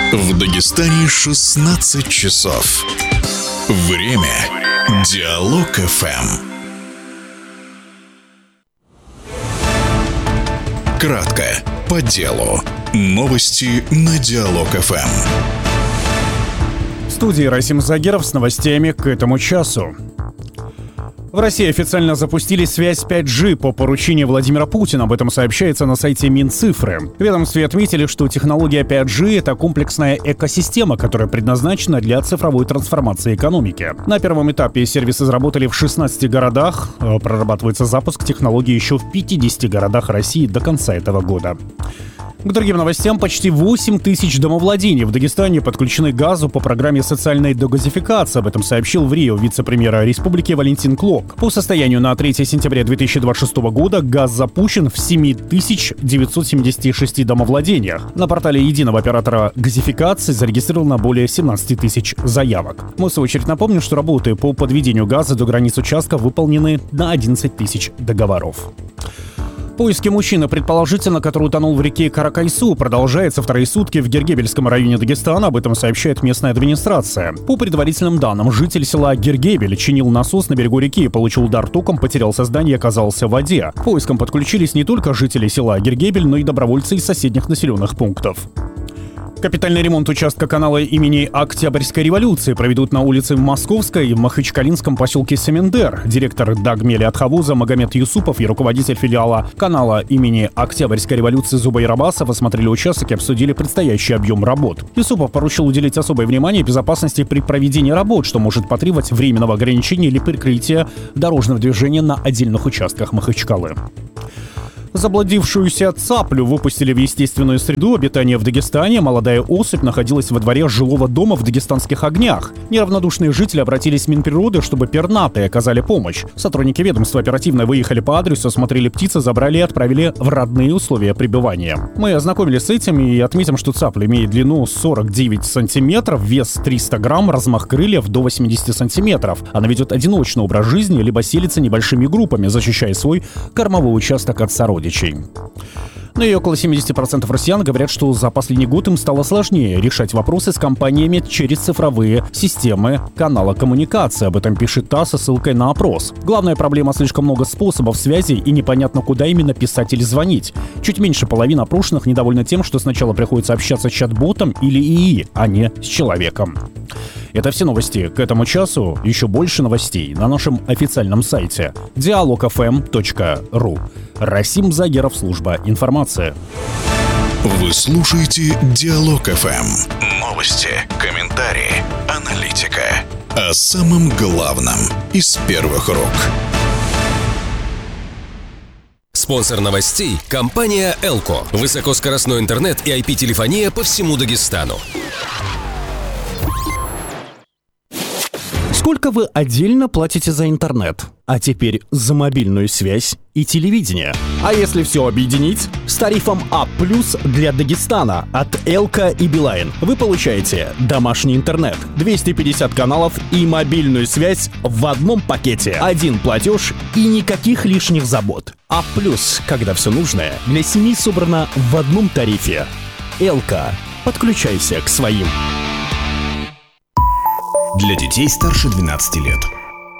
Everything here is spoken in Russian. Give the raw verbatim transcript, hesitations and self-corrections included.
В Дагестане шестнадцать часов. Время Диалог эф эм. Кратко, по делу. Новости на Диалог эф эм. В студии Расим Загеров с новостями к этому часу. В России официально запустили связь пять джи по поручению Владимира Путина. Об этом сообщается на сайте Минцифры. В ведомстве отметили, что технология пять джи — это комплексная экосистема, которая предназначена для цифровой трансформации экономики. На первом этапе сервис разработали в шестнадцати городах. Прорабатывается запуск технологии еще в пятидесяти городах России до конца этого года. К другим новостям. Почти восемь тысяч домовладений в Дагестане подключены к газу по программе социальной дегазификации. Об этом сообщил в Рио вице-премьер республики Валентин Клок. По состоянию на третье сентября две тысячи двадцать шестого года газ запущен в семь тысяч девятьсот семьдесят шесть домовладениях. На портале единого оператора газификации зарегистрировано более семнадцать тысяч заявок. Мы, в свою очередь, напомним, что работы по подведению газа до границ участка выполнены на одиннадцать тысяч договоров. Поиски мужчины, предположительно, который утонул в реке Каракайсу, продолжаются вторые сутки в Гергебельском районе Дагестана. Об этом сообщает местная администрация. По предварительным данным, житель села Гергебель чинил насос на берегу реки, получил удар током, потерял сознание и оказался в воде. К поискам подключились не только жители села Гергебель, но и добровольцы из соседних населенных пунктов. Капитальный ремонт участка канала имени Октябрьской революции проведут на улице Московской и в Махачкалинском поселке Семендер. Директор Дагмели Атхавуза Магомед Юсупов и руководитель филиала канала имени Октябрьской революции Зубайр Абасов осмотрели участок и обсудили предстоящий объем работ. Юсупов поручил уделить особое внимание безопасности при проведении работ, что может потребовать временного ограничения или прикрытия дорожного движения на отдельных участках Махачкалы. Заблудившуюся цаплю выпустили в естественную среду обитания в Дагестане. Молодая особь находилась во дворе жилого дома в Дагестанских Огнях. Неравнодушные жители обратились в Минприроды, чтобы пернатые оказали помощь. Сотрудники ведомства оперативно выехали по адресу, осмотрели птицу, забрали и отправили в родные условия пребывания. Мы ознакомились с этим и отметим, что цапля имеет длину сорок девять сантиметров, вес триста грамм, размах крыльев до восемьдесят сантиметров. Она ведет одиночный образ жизни, либо селится небольшими группами, защищая свой кормовой участок от сородичей. Но и около семьдесят процентов россиян говорят, что за последний год им стало сложнее решать вопросы с компаниями через цифровые системы канала коммуникации. Об этом пишет ТАСС со ссылкой на опрос. Главная проблема — слишком много способов связи и непонятно, куда именно писать или звонить. Чуть меньше половины опрошенных недовольны тем, что сначала приходится общаться с чат-ботом или ИИ, а не с человеком. Это все новости к этому часу. Еще больше новостей на нашем официальном сайте диалог эф эм точка ру. Расим Загеров, служба информации. Вы слушаете Диалог эф эм. Новости, комментарии, аналитика. О самом главном из первых рук. Спонсор новостей – компания «Элко». Высокоскоростной интернет и ай пи-телефония по всему Дагестану. Сколько вы отдельно платите за интернет? А теперь за мобильную связь и телевидение. А если все объединить? С тарифом А плюс для Дагестана от Элко и Билайн вы получаете домашний интернет, двести пятьдесят каналов и мобильную связь в одном пакете. Один платеж и никаких лишних забот. А плюс, когда все нужное для семьи собрано в одном тарифе. Элко. Подключайся к своим. Для детей старше двенадцати лет.